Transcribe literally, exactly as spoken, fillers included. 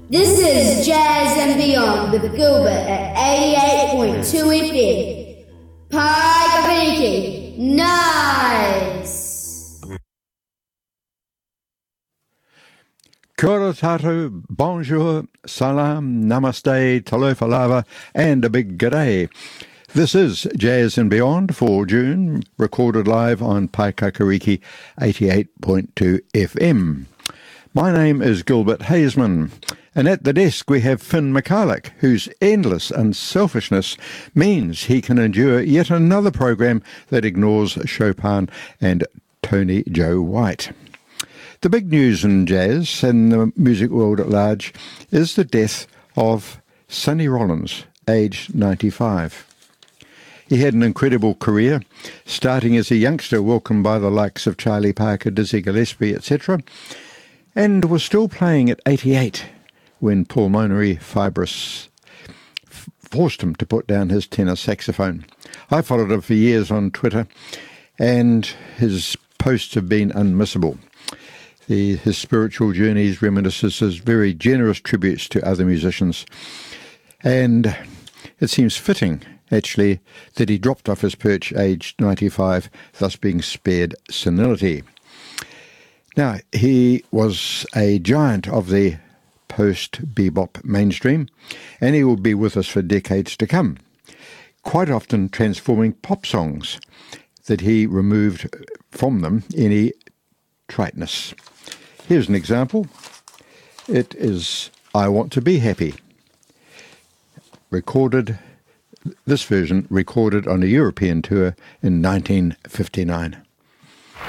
This is Jazz and Beyond with Gilbert at eighty-eight point two F M. Paikapiki. Nice! Kia ora tātou, bonjour, salam, namaste, talofa lava, and a big g'day. This is Jazz and Beyond for June, recorded live on Paikakariki eighty-eight point two F M. My name is Gilbert Hazeman, and at the desk we have Finn McCulloch, whose endless unselfishness means he can endure yet another program that ignores Chopin and Tony Joe White. The big news in jazz and the music world at large is the death of Sonny Rollins, aged ninety-five. He had an incredible career, starting as a youngster welcomed by the likes of Charlie Parker, Dizzy Gillespie, et cetera, and was still playing at eighty-eight when pulmonary fibrosis f- forced him to put down his tenor saxophone. I followed him for years on Twitter, and his posts have been unmissable. The, his spiritual journeys, reminiscences, very generous tributes to other musicians. And it seems fitting, actually, that he dropped off his perch aged ninety-five, thus being spared senility. Now, he was a giant of the post-bebop mainstream, and he will be with us for decades to come, quite often transforming pop songs that he removed from them any triteness. Here's an example. It is I Want to Be Happy, recorded, this version recorded on a European tour in nineteen fifty-nine.